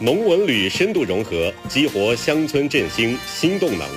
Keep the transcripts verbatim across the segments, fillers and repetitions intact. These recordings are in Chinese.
农文旅深度融合，激活乡村振兴新动能。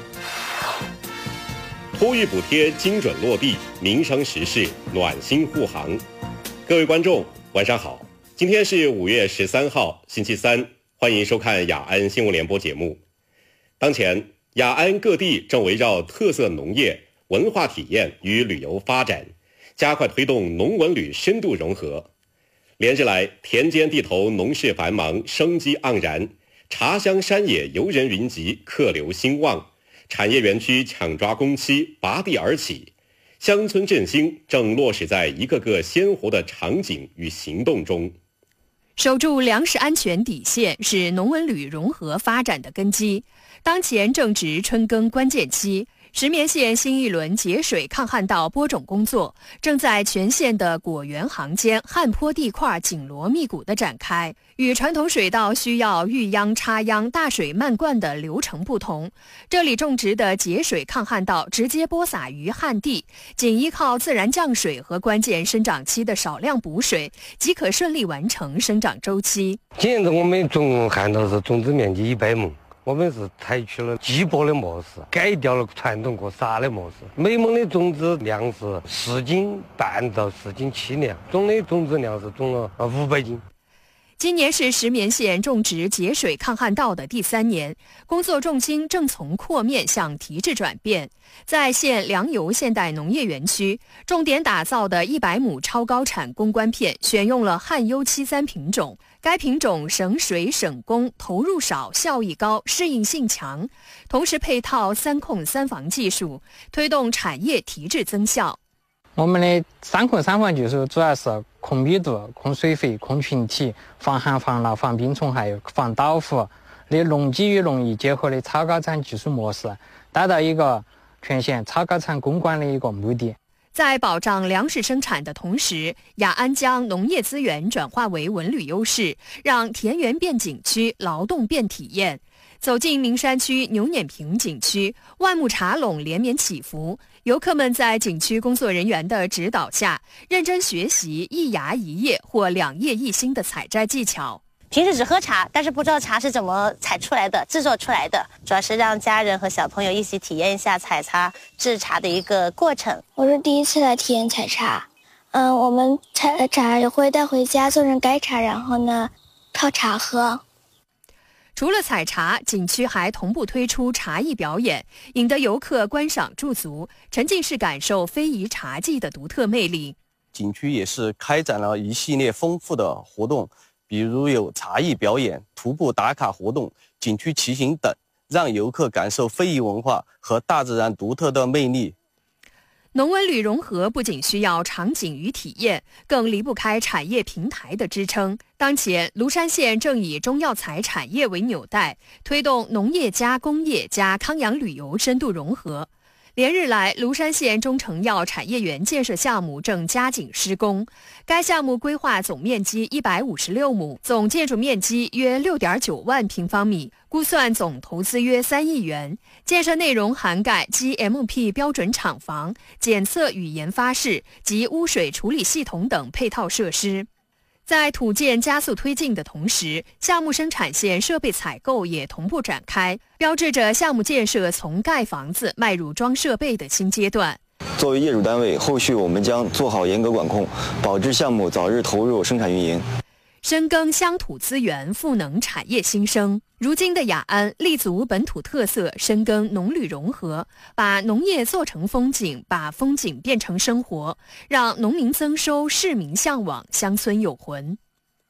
托育补贴精准落地，民生时事暖心护航。各位观众，晚上好，今天是五月十三号，星期三，欢迎收看雅安新闻联播节目。当前，雅安各地正围绕特色农业、文化体验与旅游发展，加快推动农文旅深度融合。连日来，田间地头农事繁忙，生机盎然，茶乡山野游人云集，客流兴旺，产业园区抢抓工期，拔地而起，乡村振兴正落实在一个个鲜活的场景与行动中。 守住粮食安全底线是农文旅融合发展的根基。当前正值春耕关键期，石棉县新一轮节水抗旱道播种工作正在全县的果园行间、旱坡地块紧锣密鼓地展开。与传统水稻需要遇秧、插秧、大水漫灌的流程不同，这里种植的节水抗旱稻直接播撒于旱地，仅依靠自然降水和关键生长期的少量补水，即可顺利完成生长周期。 今年我们种旱稻是种植面积一百亩。我们是采取了季播的模式，改掉了传统过撒的模式。每亩的种植量是四斤半到四斤七两，总的种植量是种了五百斤。 今年是石棉县种植节水抗旱稻的第三年，工作重心正从扩面向提质转变。在县粮油现代农业园区，重点打造的一百亩超高产公关片选用了旱优七三品种。该品种省水省工，投入少，效益高，适应性强，同时配套三控三防技术，推动产业提质增效。 我们的三控三防技术主要是控密度、控水肥、控群体、防寒防涝、防病虫害、防倒伏的农机与农业结合的超高产技术模式，达到一个全县超高产攻关的一个目的。 在保障粮食生产的同时，雅安将农业资源转化为文旅优势，让田园变景区，劳动变体验。走进名山区牛碾坪景区，万木茶垄连绵起伏，游客们在景区工作人员的指导下，认真学习一芽一叶或两叶一心的采摘技巧。 平时只喝茶，但是不知道茶是怎么采出来的、制作出来的，主要是让家人和小朋友一起体验一下采茶、制茶的一个过程。 我是第一次来体验采茶，嗯，我们采了茶也会带回家做成盖茶，然后呢泡茶喝。 除了采茶，景区还同步推出茶艺表演，引得游客观赏驻足，沉浸式感受非遗茶技的独特魅力。 景区也是开展了一系列丰富的活动，比如有茶艺表演、徒步打卡活动、景区骑行等，让游客感受非遗文化和大自然独特的魅力。 农文旅融合不仅需要场景与体验，更离不开产业平台的支撑。当前，庐山县正以中药材产业为纽带，推动农业加工业加康养旅游深度融合。连日来，庐山县中成药产业园建设项目正加紧施工。该项目规划总面积一百五十六亩，总建筑面积约 六点九万平方米，估算总投资约三亿元。建设内容涵盖 G M P 标准厂房、检测与研发室及污水处理系统等配套设施。在土建加速推进的同时，项目生产线设备采购也同步展开，标志着项目建设从盖房子迈入装设备的新阶段。 作为业主单位，后续我们将做好严格管控，保质项目早日投入生产运营。 深耕乡土资源，赋能产业新生。如今的雅安立足本土特色，深耕农旅融合，把农业做成风景，把风景变成生活，让农民增收，市民向往，乡村有魂。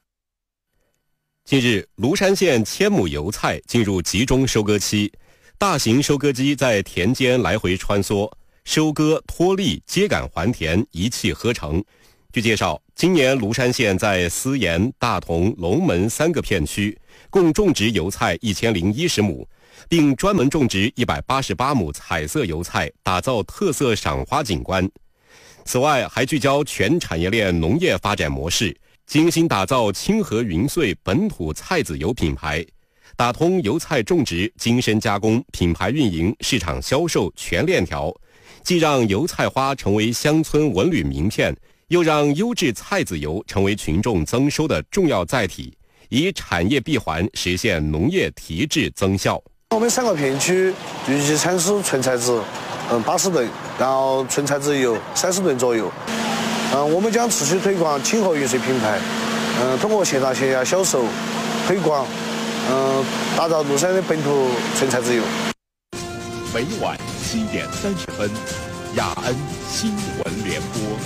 近日，庐山县千亩油菜进入集中收割期，大型收割机在田间来回穿梭，收割、脱粒、秸秆还田，一气呵成。据介绍，今年庐山县在思盐、大同、龙门三个片区共种植油菜一千零一十亩，并专门种植一百八十八亩彩色油菜，打造特色赏花景观。此外，还聚焦全产业链农业发展模式，精心打造清河云穗本土菜籽油品牌，打通油菜种植、精深加工、品牌运营、市场销售全链条，既让油菜花成为乡村文旅名片，又让优质菜籽油成为群众增收的重要载体， 以产业闭环实现农业提质增效。 我们三个片区预计产出纯菜籽嗯八十吨，然后纯菜籽油三十吨左右。嗯，我们将持续推广清河云水品牌，嗯，通过线上线下销售推广，嗯，打造庐山的本土纯菜籽油。 每晚七点三十分，雅安新闻联播。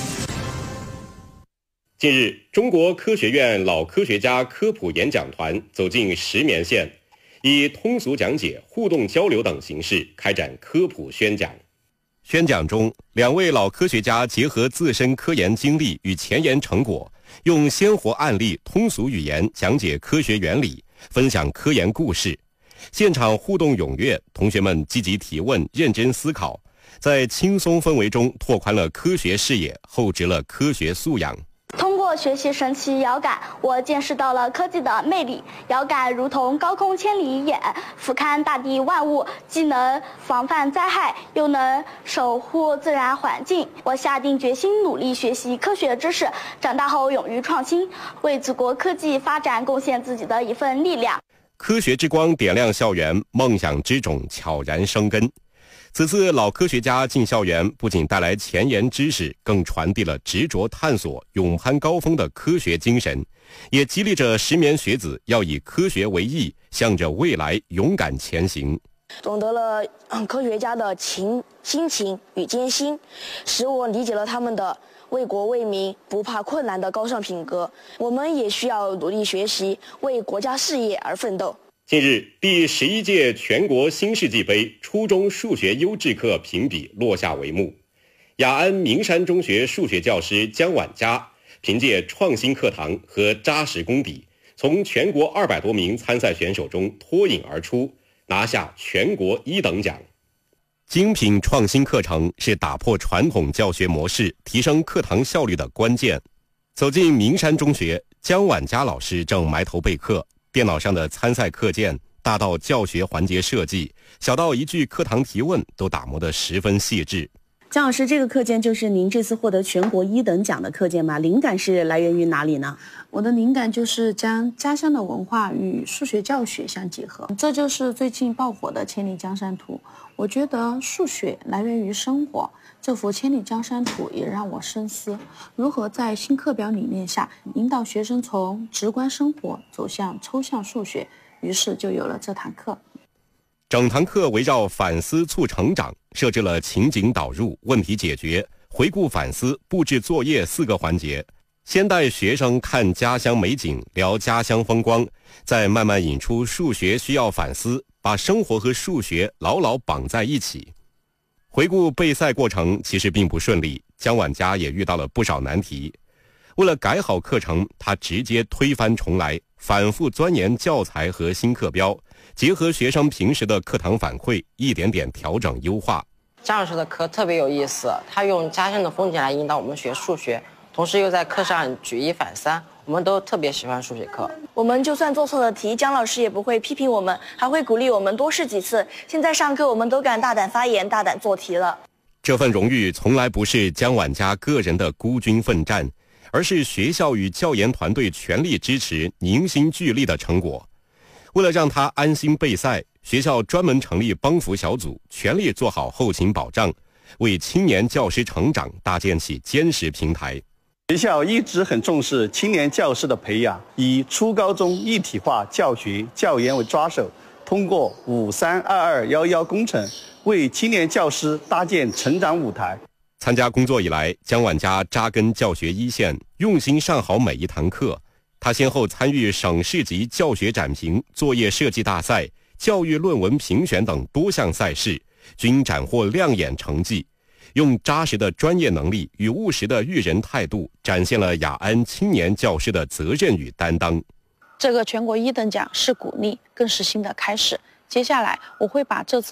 近日，中国科学院老科学家科普演讲团走进石棉县，以通俗讲解、互动交流等形式开展科普宣讲。宣讲中，两位老科学家结合自身科研经历与前沿成果，用鲜活案例、通俗语言讲解科学原理，分享科研故事。现场互动踊跃，同学们积极提问、认真思考，在轻松氛围中拓宽了科学视野，厚植了科学素养。 通过学习神奇遥感，我见识到了科技的魅力。遥感如同高空千里眼，俯瞰大地万物，既能防范灾害，又能守护自然环境。我下定决心努力学习科学知识，长大后勇于创新，为祖国科技发展贡献自己的一份力量。 科学之光点亮校园，梦想之种悄然生根。此次老科学家进校园，不仅带来前沿知识，更传递了执着探索、勇攀高峰的科学精神，也激励着石棉学子要以科学为翼，向着未来勇敢前行。 懂得了科学家的情心情与艰辛，使我理解了他们的为国为民、不怕困难的高尚品格。我们也需要努力学习，为国家事业而奋斗。 近日，第十一届全国新世纪杯初中数学优质课评比落下帷幕。雅安名山中学数学教师姜婉佳凭借创新课堂和扎实功底，从全国二百多名参赛选手中脱颖而出，拿下全国一等奖。精品创新课程是打破传统教学模式、提升课堂效率的关键。走进名山中学，姜婉佳老师正埋头备课。电脑上的参赛课件，大到教学环节设计，小到一句课堂提问，都打磨得十分细致。 姜老师，这个课件就是您这次获得全国一等奖的课件吗？灵感是来源于哪里呢？ 我的灵感就是将家乡的文化与数学教学相结合，这就是最近爆火的千里江山图。我觉得数学来源于生活，这幅千里江山图也让我深思，如何在新课表理念下引导学生从直观生活走向抽象数学，于是就有了这堂课。 整堂课围绕反思促成长，设置了情景导入、问题解决、回顾反思、布置作业四个环节。先带学生看家乡美景，聊家乡风光，再慢慢引出数学需要反思，把生活和数学牢牢绑在一起。回顾备赛过程其实并不顺利，姜婉佳也遇到了不少难题。为了改好课程，他直接推翻重来，反复钻研教材和新课标，结合学生平时的课堂反馈，一点点调整优化。 姜老师的课特别有意思，他用家乡的风景来引导我们学数学，同时又在课上举一反三，我们都特别喜欢数学课。 我们就算做错了题，姜老师也不会批评我们，还会鼓励我们多试几次。现在上课我们都敢大胆发言、大胆做题了。 这份荣誉从来不是姜婉佳个人的孤军奋战，而是学校与教研团队全力支持、凝心聚力的成果。为了让他安心备赛，学校专门成立帮扶小组，全力做好后勤保障，为青年教师成长搭建起坚实平台。 学校一直很重视青年教师的培养，以初高中一体化教学教研为抓手，通过五三二二幺幺工程，为青年教师搭建成长舞台。 参加工作以来，姜婉佳扎根教学一线，用心上好每一堂课。他先后参与省市级教学展评、作业设计大赛、教育论文评选等多项赛事，均斩获亮眼成绩。用扎实的专业能力与务实的育人态度，展现了雅安青年教师的责任与担当。 这个全国一等奖是鼓励，更是新的开始。接下来我会把这次